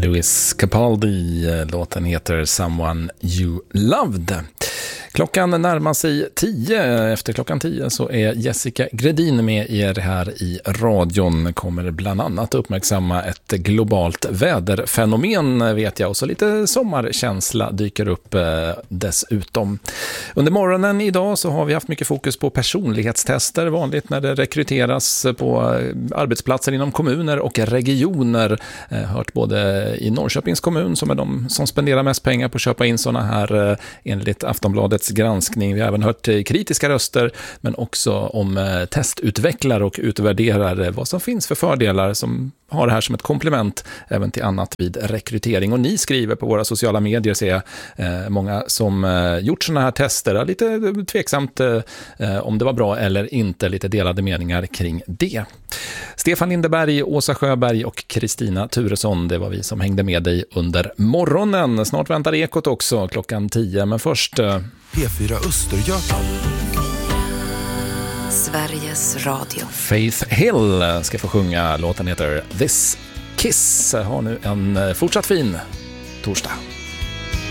Louis Capaldi, låten heter Someone You Loved. Klockan närmar sig 10. Efter klockan 10 så är Jessica Gredin med er här i radion. Kommer bland annat uppmärksamma ett globalt väderfenomen, vet jag. Och så lite sommarkänsla dyker upp dessutom. Under morgonen idag så har vi haft mycket fokus på personlighetstester. Vanligt när det rekryteras på arbetsplatser inom kommuner och regioner. Hört både i Norrköpings kommun, som är de som spenderar mest pengar på att köpa in såna här enligt Aftonbladets granskning. Vi har även hört kritiska röster, men också om testutvecklare och utvärderare, vad som finns för fördelar som har det här som ett komplement även till annat vid rekrytering. Och ni skriver på våra sociala medier, ser jag, många som gjort såna här tester. Lite tveksamt om det var bra eller inte, lite delade meningar kring det. Stefan Lindeberg, Åsa Sjöberg och Kristina Turesson, det var vi som hängde med dig under morgonen. Snart väntar Ekot också klockan 10, men först P4 Östergötland. Sveriges Radio. Faith Hill ska få sjunga. Låten heter This Kiss. Har nu en fortsatt fin torsdag.